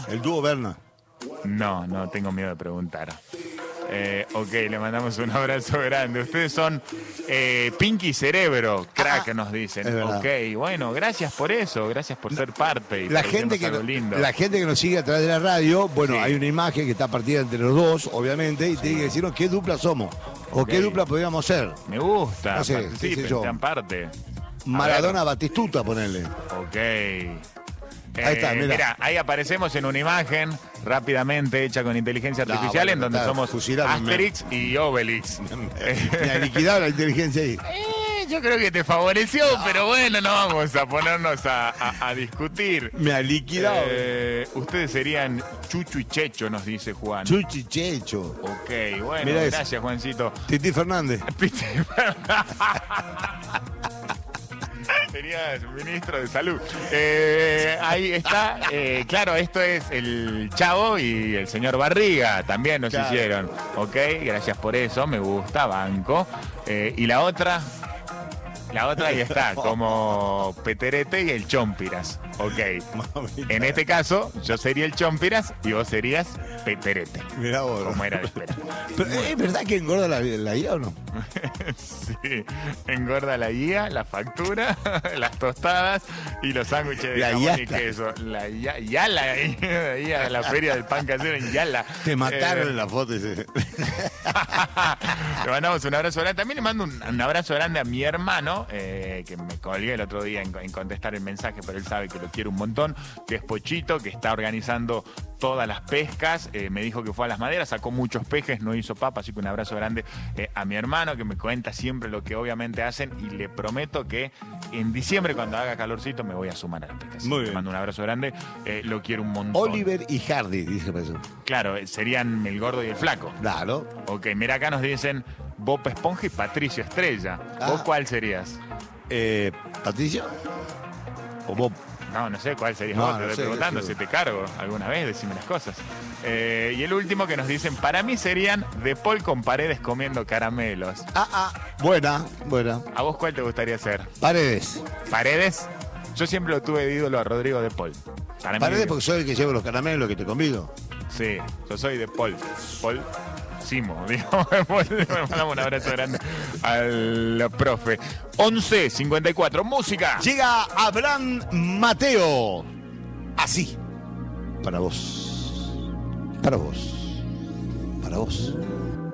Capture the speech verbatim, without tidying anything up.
El dúo Berna. No, no tengo miedo de preguntar. Eh, ok, le mandamos un abrazo grande. Ustedes son eh, Pinky Cerebro, crack, Ah, nos dicen. es verdad. Ok, bueno, gracias por eso, gracias por ser parte. Y La por gente, decirnos que, algo no- lindo. la gente que nos sigue a través de la radio, bueno, Sí. hay una imagen que está partida entre los dos, obviamente, y tiene que decirnos qué dupla somos o qué Ok. dupla podríamos ser. Me gusta, No sé, qué sé participen, yo. sean parte. Maradona Batistuta, ponele. Ok. Ahí está, Eh, mira. Mirá, ahí aparecemos en una imagen rápidamente hecha con inteligencia No, artificial bueno, en donde está, somos fusilame. Asterix y Obelix. Me ha liquidado la inteligencia ahí. Eh, yo creo que te favoreció, pero bueno, no vamos a ponernos a, a- a discutir. Me ha liquidado. Eh, ustedes serían Chuchu y Checho, nos dice Juan. Chuchi Checho. Ok, bueno, Mirá eso. gracias, Juancito. Titi Fernández. Serías ministro de salud. Eh, ahí está. Eh, claro, esto es el Chavo y el señor Barriga. También nos Claro. hicieron. Ok, gracias por eso. Me gusta, banco. Eh, y la otra. La otra ahí está, como Peterete y el Chompiras. Ok. En este caso, yo sería el Chompiras y vos serías Peterete. Mirá vos. Como era de esperar. Pero, ¿es verdad que engorda la, la I A o no? Sí, engorda la guía, la factura, las tostadas y los sándwiches de La jamón y yasta. queso. La ya- Yala, ahí a la feria del pan casero en Yala. Te mataron Eh, en la foto ese. Le mandamos un abrazo grande. También le mando un, un abrazo grande a mi hermano, eh, que me colgué el otro día en, en contestar el mensaje, pero él sabe que lo quiero un montón, que es Pochito, que está organizando todas las pescas. Eh, me dijo que fue a las maderas, sacó muchos pejes, no hizo papa, así que un abrazo grande eh, a mi hermano, que me cuenta siempre lo que obviamente hacen, y le prometo que en diciembre, cuando haga calorcito, me voy a sumar a las pescas. Muy Le bien. mando un abrazo grande, eh, lo quiero un montón. Oliver y Hardy, dice por eso. Claro, eh, serían el gordo y el flaco. Claro. Ok, mira, acá nos dicen Bob Esponja y Patricio Estrella. ¿Vos Ah. cuál serías? Eh, ¿Patricio? ¿O Bob? No, no sé cuál serías No, vos, no te estoy sé, preguntando yo si sé. te cargo alguna vez, decime las cosas. Eh, y el último que nos dicen, para mí serían De Paul con Paredes comiendo caramelos. Ah, ah. Buena, buena. ¿A vos cuál te gustaría ser? Paredes. ¿Paredes? Yo siempre lo tuve de ídolo a Rodrigo De Paul. Para mí- Paredes porque soy el que llevo los caramelos que te convido. Sí, yo soy de Paul. Paul Simo, digamos. Le mandamos un abrazo grande al profe. once cincuenta y cuatro, música. Llega Abraham Mateo. Así. Para vos. Para vos. Para vos.